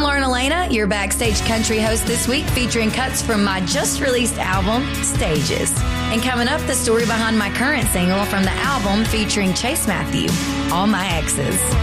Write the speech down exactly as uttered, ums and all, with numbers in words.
Lauren Elena, your Backstage Country host this week, featuring cuts from my just-released album, Stages. And coming up, the story behind my current single from the album featuring Chase Matthew, All My Exes.